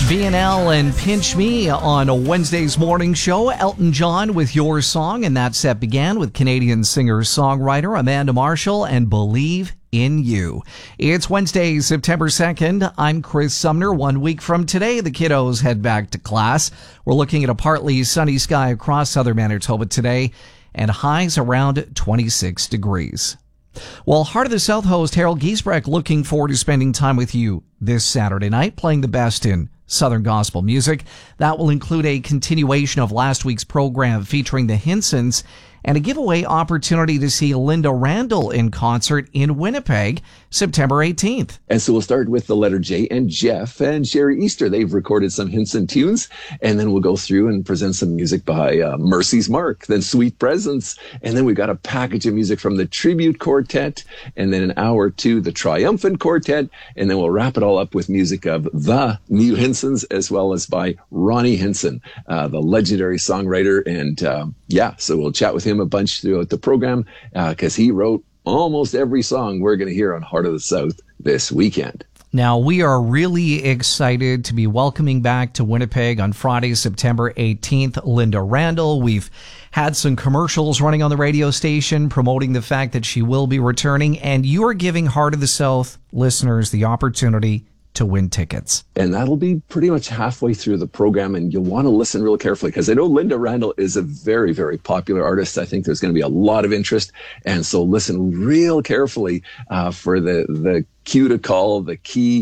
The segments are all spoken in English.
BNL and Pinch Me on a Wednesday's morning show. Elton John with Your Song, and that set began with Canadian singer-songwriter Amanda Marshall and Believe in You. It's Wednesday, September 2nd. I'm Chris Sumner. 1 week from today, the kiddos head back to class. We're looking at a partly sunny sky across southern Manitoba today and highs around 26 degrees. Well, Heart of the South host Harold Giesbrecht looking forward to spending time with you this Saturday night, playing the best in Southern gospel music. That will include a continuation of last week's program featuring the Hinsons and a giveaway opportunity to see Linda Randall in concert in Winnipeg, September 18th. And so we'll start with the letter J, and Jeff and Sherry Easter. They've recorded some Hinson tunes, and then we'll go through and present some music by Mercy's Mark, then Sweet Presence, and then we've got a package of music from the Tribute Quartet, and then an hour to the Triumphant Quartet, and then we'll wrap it all up with music of the New Hinsons, as well as by Ronnie Hinson, the legendary songwriter. And so we'll chat with him a bunch throughout the program because he wrote almost every song we're going to hear on Heart of the South this weekend. Now, we are really excited to be welcoming back to Winnipeg on Friday, September 18th, Linda Randall. We've had some commercials running on the radio station promoting the fact that she will be returning, and you are giving Heart of the South listeners the opportunity to win tickets. And that'll be pretty much halfway through the program, and you'll want to listen real carefully because I know Linda Randall is a very, very popular artist. I think there's going to be a lot of interest, and so listen real carefully for the cue to call, the key,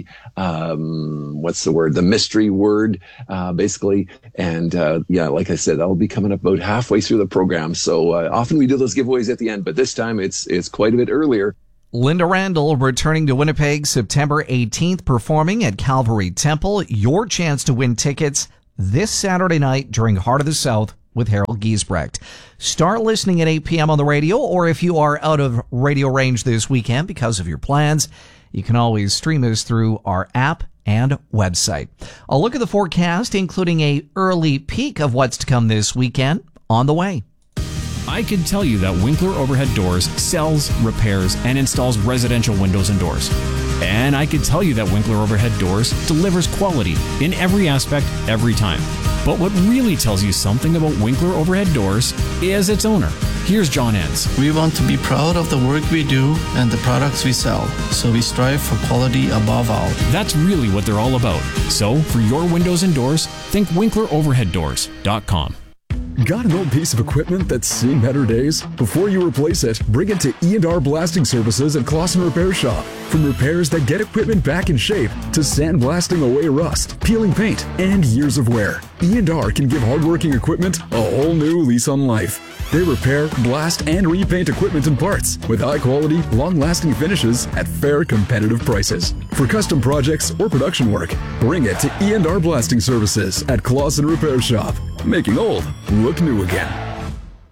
the mystery word, basically. And like I said, that'll be coming up about halfway through the program. So often we do those giveaways at the end, but this time it's quite a bit earlier. Linda Randall returning to Winnipeg September 18th, performing at Calvary Temple. Your chance to win tickets this Saturday night during Heart of the South with Harold Giesbrecht. Start listening at 8 p.m. on the radio, or if you are out of radio range this weekend because of your plans, you can always stream us through our app and website. A look at the forecast, including an early peek of what's to come this weekend, on the way. I can tell you that Winkler Overhead Doors sells, repairs, and installs residential windows and doors. And I can tell you that Winkler Overhead Doors delivers quality in every aspect, every time. But what really tells you something about Winkler Overhead Doors is its owner. Here's John Enns. We want to be proud of the work we do and the products we sell, so we strive for quality above all. That's really what they're all about. So, for your windows and doors, think WinklerOverheadDoors.com. Got an old piece of equipment that's seen better days? Before you replace it, bring it to E&R Blasting Services at Clausen Repair Shop. From repairs that get equipment back in shape to sandblasting away rust, peeling paint, and years of wear, E&R can give hardworking equipment a whole new lease on life. They repair, blast, and repaint equipment and parts with high-quality, long-lasting finishes at fair, competitive prices. For custom projects or production work, bring it to E&R Blasting Services at Clausen Repair Shop. Making old look new again.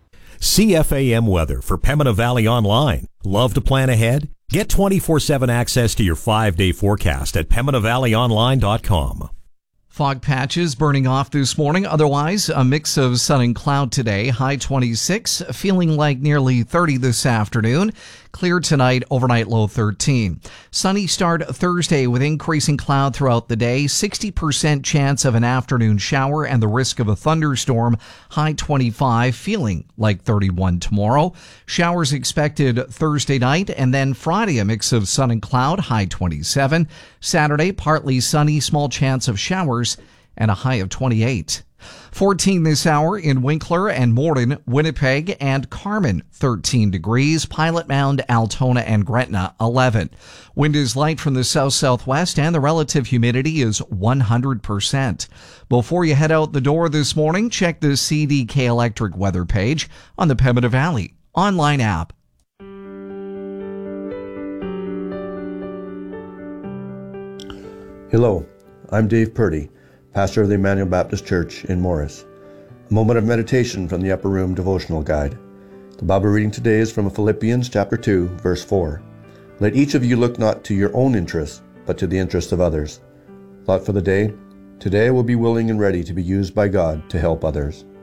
CFAM weather for Pembina Valley Online. Love to plan ahead? Get 24/7 access to your 5-day forecast at PembinaValleyOnline.com. Fog patches burning off this morning. Otherwise, a mix of sun and cloud today. High 26, feeling like nearly 30 this afternoon. Clear tonight, overnight low 13. Sunny start Thursday with increasing cloud throughout the day. 60% chance of an afternoon shower and the risk of a thunderstorm. High 25, feeling like 31 tomorrow. Showers expected Thursday night, and then Friday a mix of sun and cloud. High 27. Saturday partly sunny, small chance of showers and a high of 28. 14 this hour in Winkler and Morden, Winnipeg and Carman, 13 degrees. Pilot Mound, Altona and Gretna, 11. Wind is light from the south-southwest and the relative humidity is 100%. Before you head out the door this morning, check the CDK Electric weather page on the Pembina Valley online app. Hello, I'm Dave Purdy, pastor of the Emmanuel Baptist Church in Morris. A moment of meditation from the Upper Room Devotional Guide. The Bible reading today is from Philippians chapter 2, verse 4. Let each of you look not to your own interests, but to the interests of others. Thought for the day. Today I will be willing and ready to be used by God to help others.